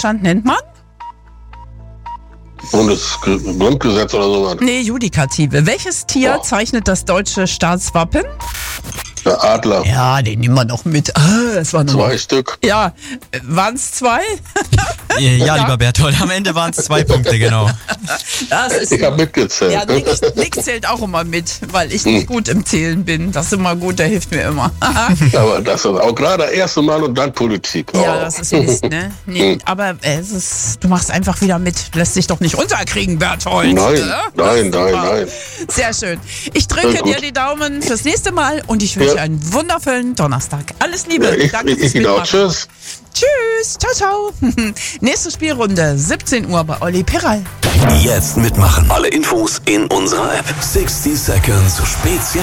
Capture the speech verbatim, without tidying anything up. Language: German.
Deutschland nennt man? Bundesgrundgesetz oder sowas. Nee, Judikative. Welches Tier Oh. zeichnet das deutsche Staatswappen? Der Adler. Ja, den nehmen wir noch mit. Ah, es war nur Zwei Stück. Ja, waren es zwei? Ja, lieber Berthold, am Ende waren es zwei Punkte, genau. Das ist Ich habe mitgezählt. ja, Nick, Nick zählt auch immer mit, weil ich nicht gut im Zählen bin. Das ist immer gut, der hilft mir immer. Aber das ist auch gerade das erste Mal und dann Politik. Oh. Ja, das ist Mist, ne? Nee, aber äh, es ist, du machst einfach wieder mit. Lässt sich doch nicht unterkriegen, Berthold. Nein, ne? nein, Das ist nein, super. nein. Sehr schön. Ich drücke Sehr gut. dir die Daumen fürs nächste Mal und ich wünsche Ja. einen wundervollen Donnerstag. Alles Liebe. Ja, ich, Danke ich, fürs ich auch. Mitmachen. Tschüss. Tschüss. Ciao, ciao. Nächste Spielrunde, siebzehn Uhr bei Olli Peral. Jetzt mitmachen. Alle Infos in unserer App. sechzig Seconds Spezial.